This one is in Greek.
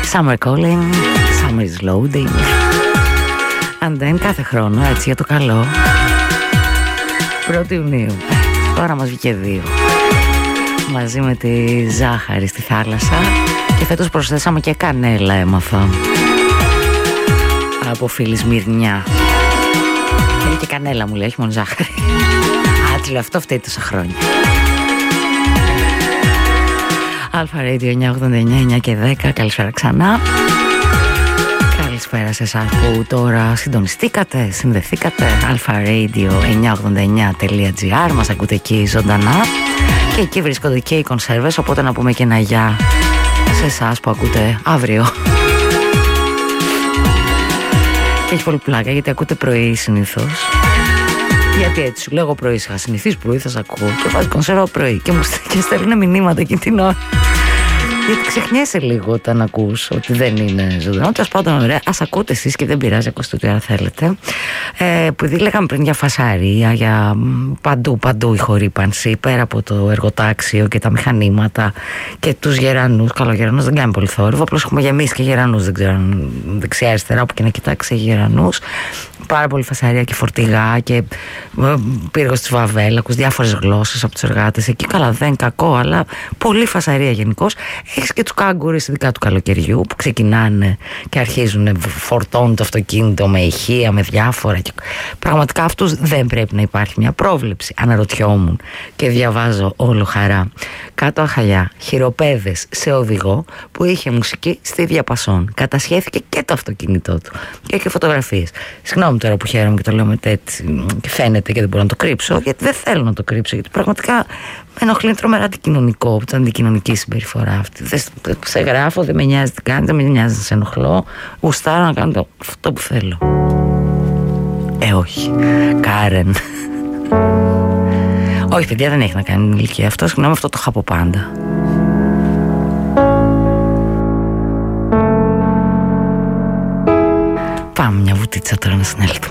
Summer calling, summer is loading. And then κάθε χρόνο, έτσι για το καλό, 1η Ιουνίου, τώρα μας βγήκε 2, μαζί με τη ζάχαρη στη θάλασσα. Και φέτος προσθέσαμε και κανέλα, έμαθα από φίλη Σμυρνιά. Θέλει και κανέλα, μου λέει, όχι μόνο ζάχαρη. Άτσι λέω, αυτό φταίει τόσα χρόνια. Αλφα Radio 989 και 10, καλησπέρα ξανά. Καλησπέρα σε εσάς που τώρα συντονιστήκατε, συνδεθήκατε. alpharadio989.gr, μας ακούτε εκεί ζωντανά. Και εκεί βρίσκονται και οι κονσέρβες, οπότε να πούμε και ένα γεια σε εσάς που ακούτε αύριο. Και έχει πολύ πλάκα γιατί ακούτε πρωί συνήθως. Γιατί έτσι σου λέω πρωί, είχα συνηθίσει πρωί, θα σ' ακούω. Και βάζει κονσέρβα πρωί και μου στέλνουν μηνύματα εκείνη την ώρα. Γιατί ξεχνιέσαι λίγο όταν ακούς ότι δεν είναι ζωντανό. Τέλος πάντων, ωραία, ας ακούτε εσείς και δεν πειράζει, ακούστε ό,τι ώρα θέλετε. Επειδή λέγαμε πριν για φασαρία, για παντού η χορύπανση, πέρα από το εργοτάξιο και τα μηχανήματα και τους γερανούς. Καλό, ο γερανός δεν κάνει πολύ θόρυβο, απλώς έχουμε γεμίσει και γερανούς. Δεν ξέρω αν δεξιά-αριστερά που και να κοιτάξει γερανούς. Πάρα πολύ φασαρία και φορτηγά και πύργος της Βαβέλα, ακούς διάφορες γλώσσες από τους εργάτες εκεί. Καλά, δεν κακό, αλλά πολύ φασαρία γενικώς. Έχεις και τους κάγκουρες, ειδικά του καλοκαιριού, που ξεκινάνε και αρχίζουν, φορτώνουν το αυτοκίνητο με ηχεία, με διάφορα. Και πραγματικά αυτούς δεν πρέπει να υπάρχει μια πρόβλεψη. Αναρωτιόμουν και διαβάζω όλο χαρά. Κάτω αχαλιά, χειροπέδες σε οδηγό που είχε μουσική στη διαπασόν. Κατασχέθηκε και το αυτοκίνητό του. Και έχει φωτογραφίες. Συγγνώμη τώρα που χαίρομαι και το λέω με έτσι και φαίνεται και δεν μπορώ να το κρύψω, γιατί δεν θέλω να το κρύψω, γιατί πραγματικά με ενοχλεί τρομερά αντικοινωνικό, την αντικοινωνική συμπεριφορά αυτή. Δεν σε γράφω, δεν με νοιάζει τι κάνει, δεν με νοιάζει να σε ενοχλώ. Γουστάρω να κάνω αυτό που θέλω. Όχι. Κάρεν. Όχι, παιδιά, δεν έχει να κάνει με την ηλικία αυτό. Συγγνώμη, αυτό το είχα από πάντα. Πάμε μια βουτίτσα τώρα να συνέλθουμε.